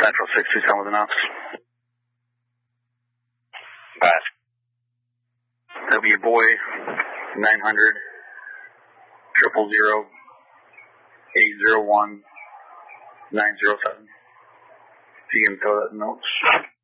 Central 627 with an ox. Pass. W boy 900 000 801 907. If you can fill that in notes.